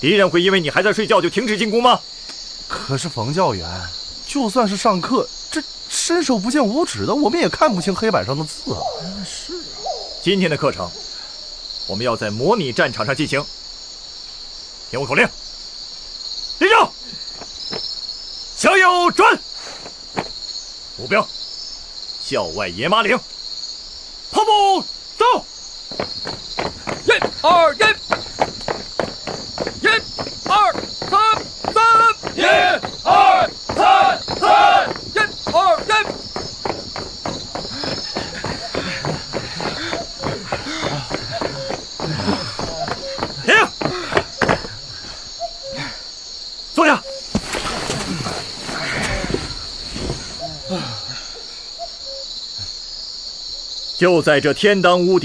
敌人会因为你还在睡觉就停止进攻吗？ 可是冯教员，就算是上课，这伸手不见五指的，我们也看不清黑板上的字啊。 是啊。今天的课程，我们要在模拟战场上进行。听我口令，立正，向右转。目标，校外野马岭。跑步走。 1、2、1。1、2、3、3。1、2、3、3。1、2、1。 停！坐下。就在这天当屋顶